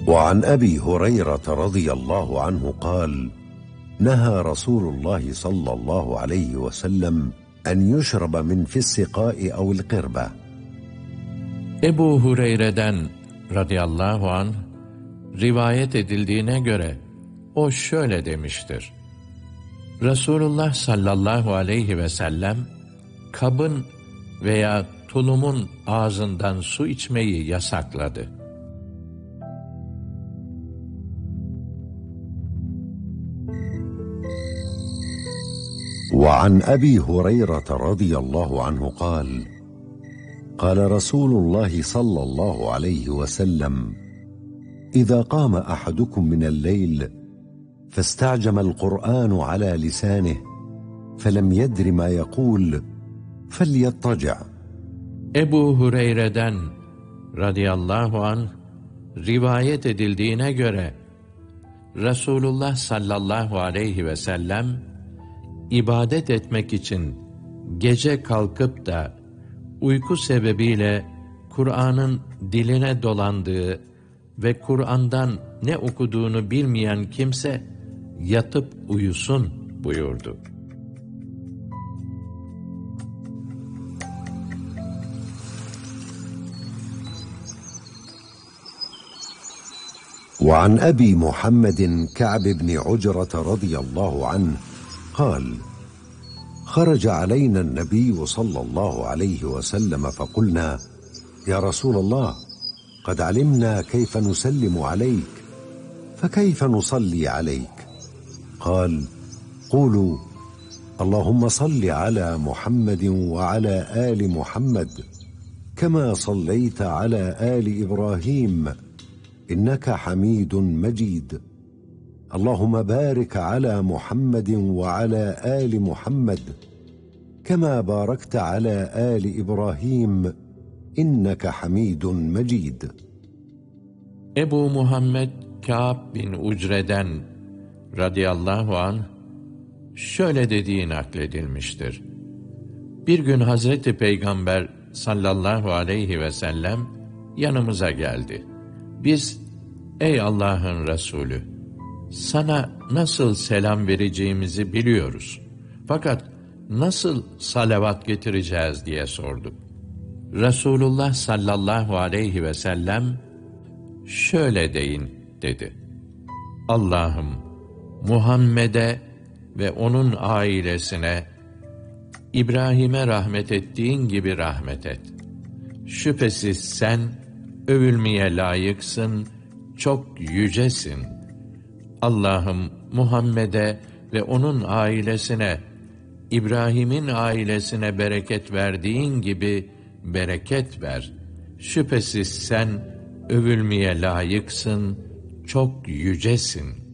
وعن أبي هريرة رضي الله عنه قال: نهى رسول الله صلى الله عليه وسلم أن يشرب من في السقاء أو القربة. Ebu Hureyre'den radıyallahu anh rivayet edildiğine göre o şöyle demiştir: Resulullah sallallahu aleyhi ve sellem kabın veya tulumun ağzından su içmeyi yasakladı. وعن أبي هريرة رضي الله عنه قال: قال رسول الله صلى الله عليه وسلم: إذا قام أحدكم من الليل فاستعجم القرآن على لسانه فلم يدر ما يقول فليضطجع. Ebu Hureyre'den radıyallahu anh rivayet edildiğine göre Resulullah sallallahu aleyhi ve sellem ibadet etmek için gece kalkıp da uyku sebebiyle Kur'an'ın diline dolandığı ve Kur'an'dan ne okuduğunu bilmeyen kimse yatıp uyusun buyurdu. وعن أبي محمد كعب بن عجرة رضي الله عنه قال: خرج علينا النبي صلى الله عليه وسلم فقلنا: يا رسول الله، قد علمنا كيف نسلم عليك، فكيف نصلي عليك؟ قال: قولوا: اللهم صل على محمد وعلى آل محمد كما صليت على آل إبراهيم إنك حميد مجيد، اللهم بارك على محمد وعلى آل محمد كما باركت على آل إبراهيم إنك حميد مجيد. Ebu Muhammed Kâb bin Ucre'den radıyallahu anh şöyle dediği nakledilmiştir: Bir gün Hazreti Peygamber sallallahu aleyhi ve sellem yanımıza geldi. Biz, ey Allah'ın Resulü, sana nasıl selam vereceğimizi biliyoruz. Fakat nasıl salavat getireceğiz diye sorduk. Resulullah sallallahu aleyhi ve sellem şöyle deyin dedi: Allah'ım, Muhammed'e ve onun ailesine, İbrahim'e rahmet ettiğin gibi rahmet et. Şüphesiz sen övülmeye layıksın, çok yücesin. Allah'ım, Muhammed'e ve onun ailesine, İbrahim'in ailesine bereket verdiğin gibi bereket ver. Şüphesiz sen övülmeye layıksın, çok yücesin.